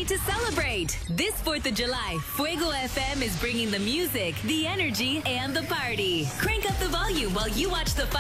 ready to celebrate. This 4th of July, Fuego FM is bringing the music, the energy, and the party. Crank up the volume while you watch the